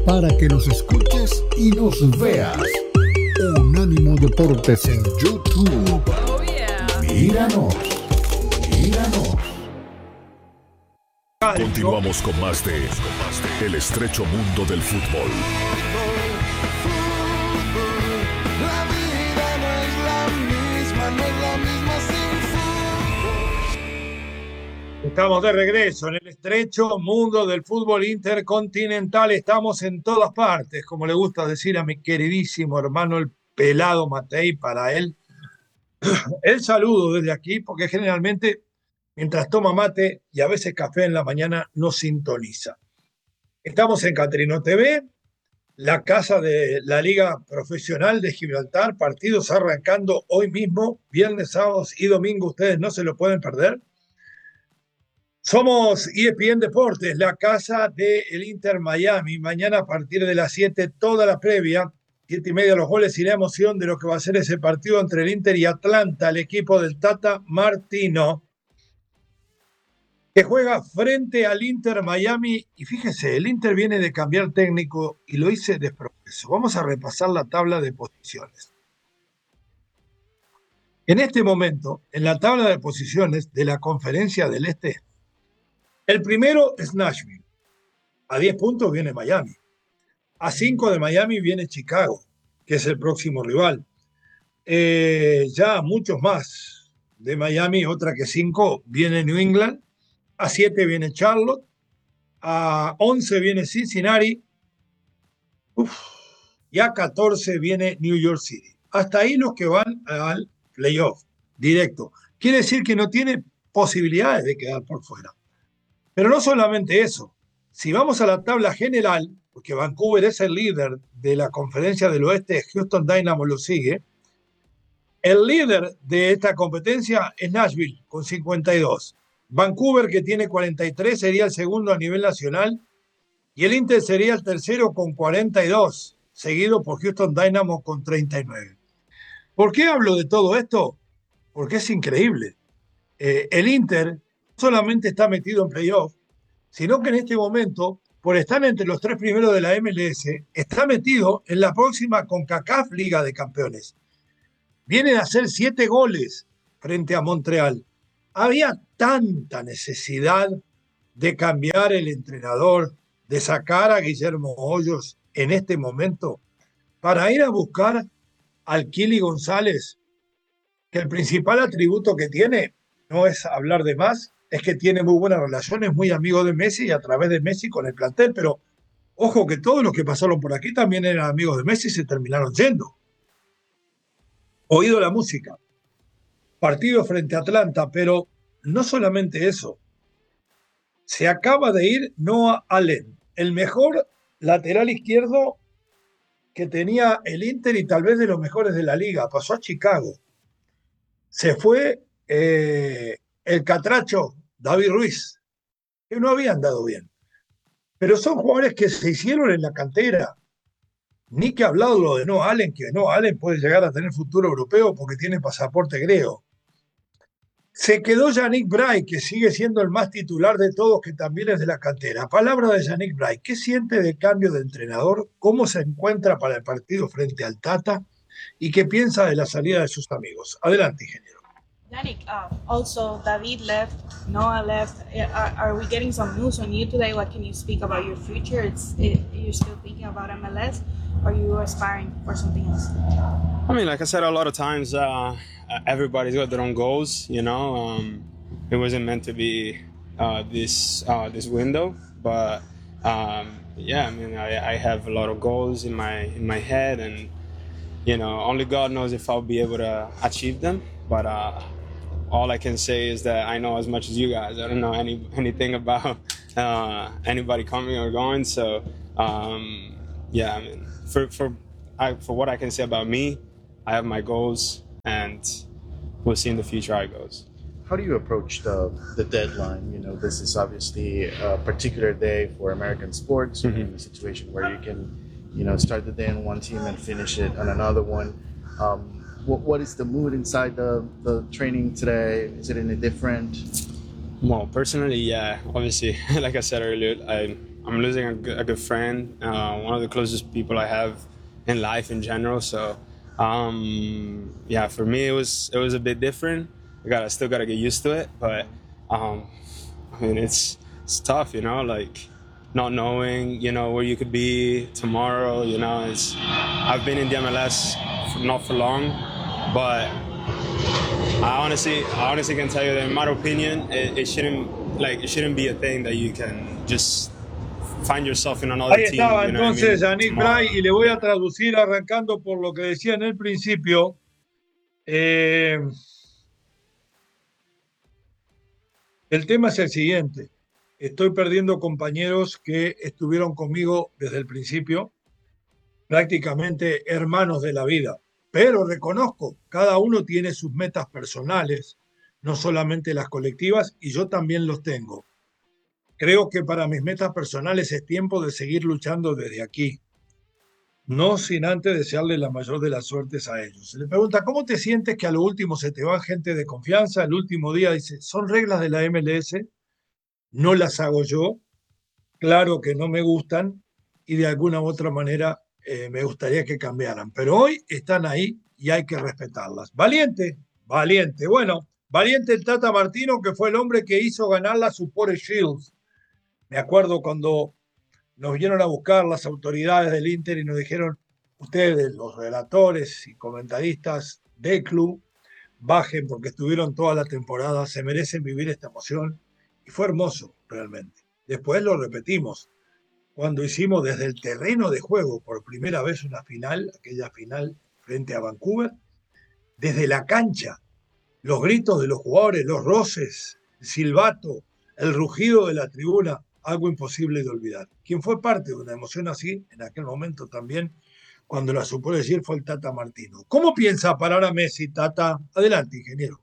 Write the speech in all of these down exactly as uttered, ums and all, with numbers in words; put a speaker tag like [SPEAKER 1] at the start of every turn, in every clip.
[SPEAKER 1] para que nos escuches y nos veas. Unánimo Deportes en YouTube.
[SPEAKER 2] Oh, yeah.
[SPEAKER 1] Míranos, míranos.
[SPEAKER 3] Continuamos con más de El Estrecho Mundo del Fútbol.
[SPEAKER 4] La vida no es la misma, no es la misma sin fútbol.
[SPEAKER 5] Estamos de regreso en el estrecho mundo del fútbol intercontinental. Estamos en todas partes, como le gusta decir a mi queridísimo hermano el pelado Matei. Para él, el saludo desde aquí, porque generalmente mientras toma mate y a veces café en la mañana nos sintoniza. Estamos en Catrino T V, la casa de la Liga Profesional de Gibraltar, partidos arrancando hoy mismo, viernes, sábados y domingo. Ustedes no se lo pueden perder. Somos E S P N Deportes, la casa del Inter Miami. Mañana a partir de las siete, toda la previa, siete y media los goles y la emoción de lo que va a ser ese partido entre el Inter y Atlanta, el equipo del Tata Martino, que juega frente al Inter Miami. Y fíjese, el Inter viene de cambiar técnico y lo hice de progreso. Vamos a repasar la tabla de posiciones. En este momento, en la tabla de posiciones de la Conferencia del Este, el primero es Nashville. A diez puntos viene Miami. A cinco de Miami viene Chicago, que es el próximo rival. Eh, ya muchos más de Miami, otra que cinco, viene New England. A siete viene Charlotte. A once viene Cincinnati. Uf, y a catorce viene New York City. Hasta ahí los que van al playoff directo. Quiere decir que no tiene posibilidades de quedar por fuera. Pero no solamente eso. Si vamos a la tabla general, porque Vancouver es el líder de la Conferencia del Oeste, Houston Dynamo lo sigue, el líder de esta competencia es Nashville con cincuenta y dos. Vancouver, que tiene cuarenta y tres, sería el segundo a nivel nacional, y el Inter sería el tercero con cuarenta y dos, seguido por Houston Dynamo con treinta y nueve. ¿Por qué hablo de todo esto? Porque es increíble. Eh, el Inter solamente está metido en playoff, sino que en este momento, por estar entre los tres primeros de la M L S, está metido en la próxima CONCACAF Liga de Campeones. Vienen a hacer siete goles frente a Montreal. Había tanta necesidad de cambiar el entrenador, de sacar a Guillermo Hoyos en este momento, para ir a buscar al Kili González, que el principal atributo que tiene, no es hablar de más, es que tiene muy buenas relaciones, muy amigo de Messi y a través de Messi con el plantel. Pero ojo que todos los que pasaron por aquí también eran amigos de Messi y se terminaron yendo. Oído la música. Partido frente a Atlanta, pero no solamente eso. Se acaba de ir Noah Allen, el mejor lateral izquierdo que tenía el Inter y tal vez de los mejores de la liga. Pasó a Chicago. Se fue eh, el catracho David Ruiz, que no había andado bien. Pero son jugadores que se hicieron en la cantera. Ni que hablado lo de Noah Allen, que Noah Allen puede llegar a tener futuro europeo porque tiene pasaporte griego. Se quedó Yannick Bray, que sigue siendo el más titular de todos, que también es de la cantera. Palabra de Yannick Bray. ¿Qué siente de cambio de entrenador? ¿Cómo se encuentra para el partido frente al Tata? ¿Y qué piensa de la salida de sus amigos? Adelante, ingeniero.
[SPEAKER 6] Yannick, uh, also David left, Noah left. Are, are we getting some news on you today? What can you speak about your future? It's it, you're still thinking about M L S, or are you aspiring for something else?
[SPEAKER 7] I mean, like I said a lot of times, uh, everybody's got their own goals. You know, um, it wasn't meant to be uh, this uh, this window, but um, yeah, I mean, I, I have a lot of goals in my in my head, and you know, only God knows if I'll be able to achieve them. But uh, all I can say is that I know as much as you guys. I don't know any anything about uh, anybody coming or going. So um, yeah, I mean, for for I, for what I can say about me, I have my goals, and we'll see in the future how it goes.
[SPEAKER 8] How do you approach the the deadline? You know, this is obviously a particular day for American sports. Mm-hmm. In a situation where you can, you know, start the day on one team and finish it on another one. Um, What, what is the mood inside the, the training today? Is it any different?
[SPEAKER 7] Well, personally, yeah. Obviously, like I said earlier, I I'm losing a good, a good friend, uh, one of the closest people I have in life in general. So, um, yeah, for me it was it was a bit different. I got I still got to get used to it, but um, I mean it's it's tough, you know, like not knowing, you know, where you could be tomorrow. You know, it's I've been in the M L S for, not for long, but I honestly I honestly can tell you that in my opinion, it, it shouldn't like it shouldn't be a thing that you can just find yourself in another
[SPEAKER 5] Ahí
[SPEAKER 7] team.
[SPEAKER 5] estaba
[SPEAKER 7] You know what I
[SPEAKER 5] entonces
[SPEAKER 7] mean?
[SPEAKER 5] Yannick
[SPEAKER 7] Tomorrow.
[SPEAKER 5] Bray, y le voy a traducir arrancando por lo que decía en el principio. Eh, el tema es el siguiente. Estoy perdiendo compañeros que estuvieron conmigo desde el principio, prácticamente hermanos de la vida. Pero reconozco, cada uno tiene sus metas personales, no solamente las colectivas, y yo también los tengo. Creo que para mis metas personales es tiempo de seguir luchando desde aquí, no sin antes desearle la mayor de las suertes a ellos. Se le pregunta, ¿cómo te sientes que a lo último se te va gente de confianza? El último día dice, son reglas de la M L S, no las hago yo, claro que no me gustan y de alguna u otra manera eh, me gustaría que cambiaran, pero hoy están ahí y hay que respetarlas. Valiente, valiente. Bueno, valiente el Tata Martino, que fue el hombre que hizo ganar la Support Shields. Me acuerdo cuando nos vinieron a buscar las autoridades del Inter y nos dijeron, ustedes, los relatores y comentaristas del club, bajen porque estuvieron toda la temporada, se merecen vivir esta emoción. Y fue hermoso, realmente. Después lo repetimos, cuando hicimos desde el terreno de juego por primera vez una final, aquella final frente a Vancouver, desde la cancha, los gritos de los jugadores, los roces, el silbato, el rugido de la tribuna, algo imposible de olvidar. Quien fue parte de una emoción así, en aquel momento también, cuando la supo decir, fue el Tata Martino. ¿Cómo piensa parar a Messi, Tata? Adelante, ingeniero.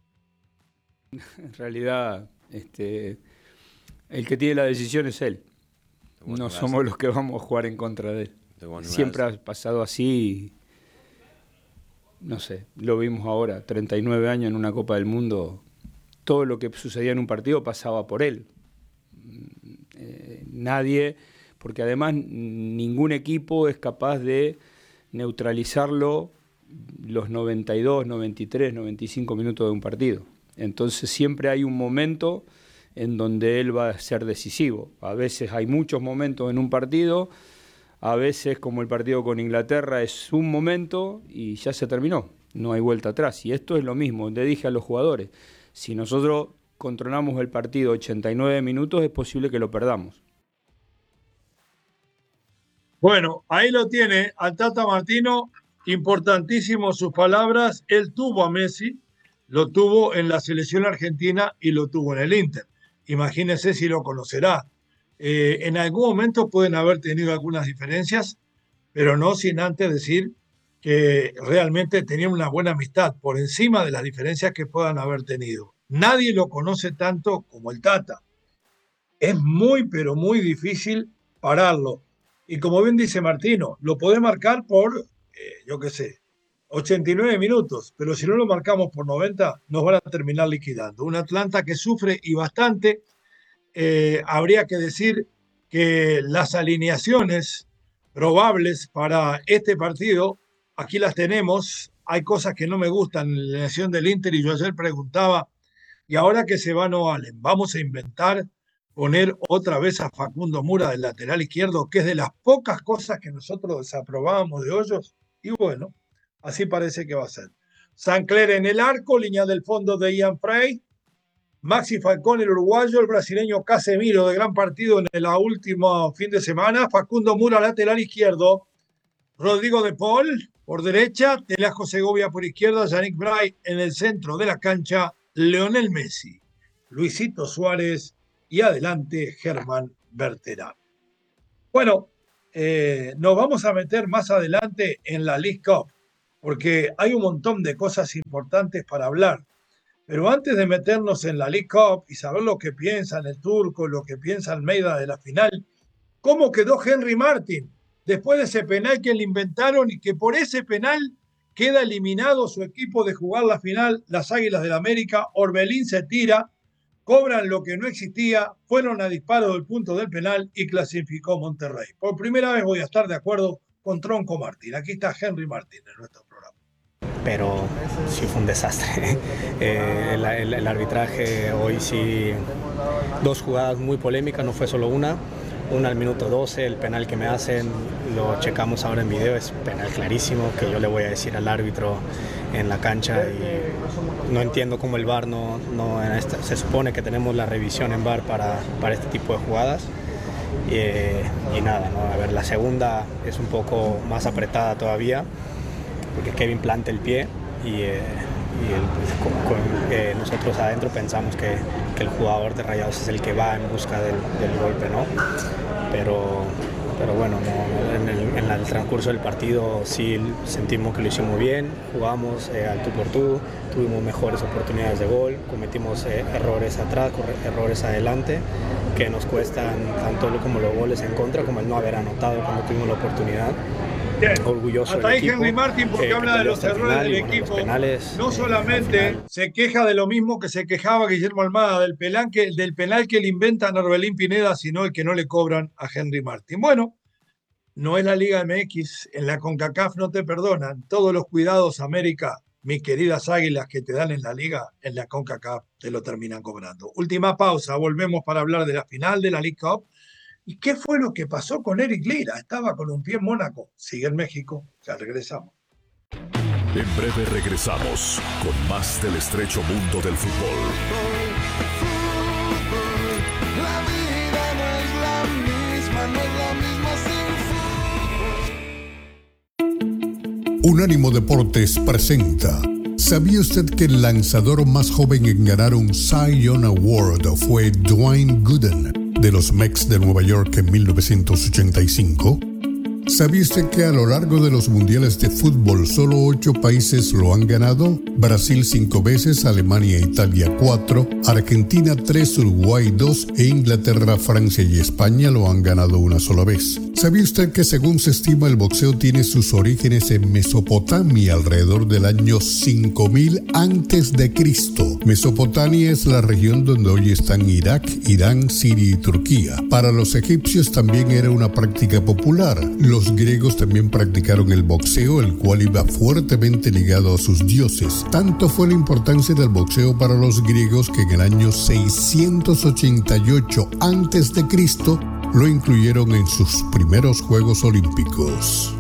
[SPEAKER 2] En realidad, este, el que tiene la decisión es él. No somos los que vamos a jugar en contra de él. Siempre ha pasado así. No sé, lo vimos ahora, treinta y nueve años en una Copa del Mundo. Todo lo que sucedía en un partido pasaba por él. Eh, nadie, porque además ningún equipo es capaz de neutralizarlo los noventa y dos, noventa y tres, noventa y cinco minutos de un partido. Entonces siempre hay un momento en donde él va a ser decisivo. A veces hay muchos momentos en un partido, a veces como el partido con Inglaterra es un momento y ya se terminó, no hay vuelta atrás. Y esto es lo mismo, le dije a los jugadores, si nosotros controlamos el partido ochenta y nueve minutos es posible que lo perdamos.
[SPEAKER 5] Bueno, ahí lo tiene al Tata Martino, importantísimo sus palabras. Él tuvo a Messi, lo tuvo en la selección argentina y lo tuvo en el Inter. Imagínense si lo conocerá. Eh, en algún momento pueden haber tenido algunas diferencias, pero no sin antes decir que realmente tenían una buena amistad por encima de las diferencias que puedan haber tenido. Nadie lo conoce tanto como el Tata. Es muy, pero muy difícil pararlo. Y como bien dice Martino, lo podés marcar por, eh, yo qué sé, ochenta y nueve minutos, pero si no lo marcamos por noventa, nos van a terminar liquidando. Un Atlanta que sufre y bastante. Eh, habría que decir que las alineaciones probables para este partido, aquí las tenemos. Hay cosas que no me gustan en la alineación del Inter y yo ayer preguntaba, y ahora que se va No Allen, vamos a inventar poner otra vez a Facundo Mura del lateral izquierdo, que es de las pocas cosas que nosotros desaprobábamos de Hoyos, y bueno, así parece que va a ser. Sancler en el arco, línea del fondo de Ian Frey, Maxi Falcón, el uruguayo, el brasileño Casemiro, de gran partido en el último fin de semana, Facundo Mura, lateral izquierdo, Rodrigo de Paul por derecha, Telasco Segovia por izquierda, Yannick Bray en el centro de la cancha, Lionel Messi, Luisito Suárez y adelante Germán Berterame. Bueno, eh, nos vamos a meter más adelante en la League Cup, porque hay un montón de cosas importantes para hablar. Pero antes de meternos en la League Cup y saber lo que piensa el turco, lo que piensa Almeida de la final, ¿cómo quedó Henry Martin? Después de ese penal que le inventaron y que por ese penal queda eliminado su equipo de jugar la final, las Águilas del América. Orbelín se tira, cobran lo que no existía, fueron a disparo del punto del penal y clasificó Monterrey. Por primera vez voy a estar de acuerdo con Tronco Martín. Aquí está Henry Martín en nuestro programa.
[SPEAKER 9] Pero sí fue un desastre. Eh, el, el, el arbitraje hoy sí, dos jugadas muy polémicas, no fue solo una. Una al minuto doce, el penal que me hacen, lo checamos ahora en video, es penal clarísimo, que yo le voy a decir al árbitro en la cancha y no entiendo cómo el V A R no, no en esta, se supone que tenemos la revisión en V A R para, para este tipo de jugadas y, y nada, ¿no? A ver, la segunda es un poco más apretada todavía porque Kevin planta el pie y, eh, y el, pues, con, con, eh, nosotros adentro pensamos que, que el jugador de Rayados es el que va en busca del, del golpe, ¿no? Pero, pero bueno, no, en, el, en el transcurso del partido sí sentimos que lo hicimos bien, jugamos eh, al tú por tú, tuvimos mejores oportunidades de gol, cometimos eh, errores atrás, errores adelante, que nos cuestan tanto como los goles en contra como el no haber anotado cuando tuvimos la oportunidad.
[SPEAKER 5] Bien.
[SPEAKER 9] Orgulloso
[SPEAKER 5] Hasta
[SPEAKER 9] del
[SPEAKER 5] ahí
[SPEAKER 9] equipo,
[SPEAKER 5] Henry Martin porque
[SPEAKER 9] eh,
[SPEAKER 5] habla de los errores
[SPEAKER 9] final,
[SPEAKER 5] del
[SPEAKER 9] y, bueno,
[SPEAKER 5] equipo.
[SPEAKER 9] Penales,
[SPEAKER 5] no
[SPEAKER 9] eh,
[SPEAKER 5] solamente se queja de lo mismo que se quejaba Guillermo Almada del penal que, del penal que le inventan a Orbelín Pineda, sino el que no le cobran a Henry Martin. Bueno, no es la Liga M X, en la CONCACAF no te perdonan. Todos los cuidados, América, mis queridas águilas que te dan en la Liga, en la CONCACAF te lo terminan cobrando. Última pausa, volvemos para hablar de la final de la League Cup. ¿Y qué fue lo que pasó con Eric Lira? Estaba con un pie en Mónaco, sigue en México, ya regresamos.
[SPEAKER 3] En breve regresamos con más del estrecho mundo del fútbol.
[SPEAKER 4] La vida no es la misma, no es la misma sin fútbol.
[SPEAKER 1] Unánimo Deportes presenta. ¿Sabía usted que el lanzador más joven en ganar un Cy Young Award fue Dwayne Gooden de los Mets de Nueva York en mil novecientos ochenta y cinco? ¿Sabía usted que a lo largo de los mundiales de fútbol solo ocho países lo han ganado? Brasil cinco veces, Alemania e Italia cuatro, Argentina tres, Uruguay dos e Inglaterra, Francia y España lo han ganado una sola vez. ¿Sabía usted que según se estima el boxeo tiene sus orígenes en Mesopotamia alrededor del año cinco mil antes de Cristo? Mesopotamia es la región donde hoy están Irak, Irán, Siria y Turquía. Para los egipcios también era una práctica popular. Los griegos también practicaron el boxeo, el cual iba fuertemente ligado a sus dioses. Tanto fue la importancia del boxeo para los griegos que en el año seiscientos ochenta y ocho antes de Cristo lo incluyeron en sus primeros Juegos Olímpicos.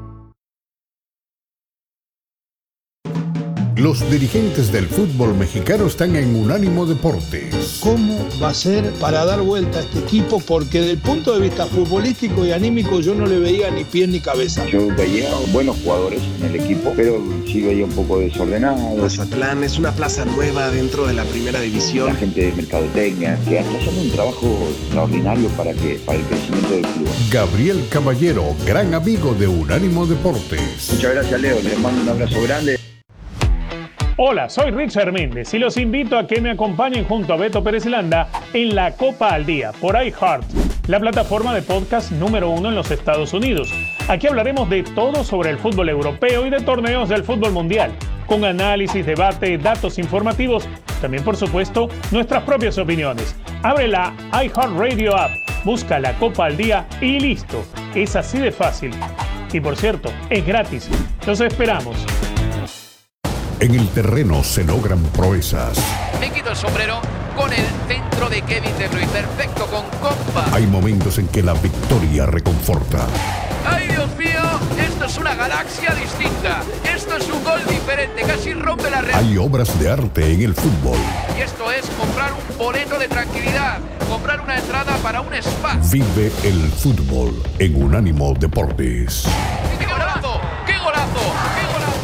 [SPEAKER 1] Los dirigentes del fútbol mexicano están en Unánimo Deportes.
[SPEAKER 5] ¿Cómo va a ser para dar vuelta a este equipo? Porque desde el punto de vista futbolístico y anímico yo no le veía ni pie ni cabeza.
[SPEAKER 10] Yo veía buenos jugadores en el equipo, pero sí veía un poco desordenado.
[SPEAKER 11] Mazatlán es una plaza nueva dentro de la primera división.
[SPEAKER 10] La gente de mercadotecnia, que está haciendo un trabajo extraordinario para, que, para el crecimiento del club.
[SPEAKER 1] Gabriel Caballero, gran amigo de Unánimo Deportes.
[SPEAKER 10] Muchas gracias, Leo. Les mando un abrazo grande.
[SPEAKER 12] Hola, soy Richard Méndez y los invito a que me acompañen junto a Beto Pérez Landa en La Copa al Día por iHeart, la plataforma de podcast número uno en los Estados Unidos. Aquí hablaremos de todo sobre el fútbol europeo y de torneos del fútbol mundial, con análisis, debate, datos informativos, también por supuesto nuestras propias opiniones. Abre la iHeartRadio app, busca La Copa al Día y listo. Es así de fácil. Y por cierto, es gratis. Los esperamos.
[SPEAKER 1] En el terreno se logran proezas.
[SPEAKER 13] Me quito el sombrero con el centro de Kevin De Bruyne. Perfecto, con compa.
[SPEAKER 1] Hay momentos en que la victoria reconforta.
[SPEAKER 13] ¡Ay, Dios mío! Esto es una galaxia distinta. Esto es un gol diferente. Casi rompe la red.
[SPEAKER 1] Hay obras de arte en el fútbol.
[SPEAKER 13] Y esto es comprar un boleto de tranquilidad. Comprar una entrada para un spa.
[SPEAKER 1] Vive el fútbol en Unánimo Deportes.
[SPEAKER 13] ¡Qué golazo! ¡Qué golazo! ¡Qué golazo!